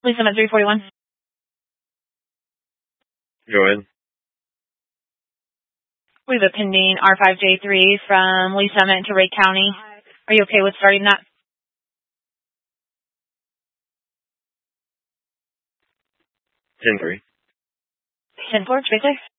Please come at 341. Go ahead. We have a pending R5J3 from Lee Summit to Ray County. Are you okay with starting that? 10-3. 10-4, right there.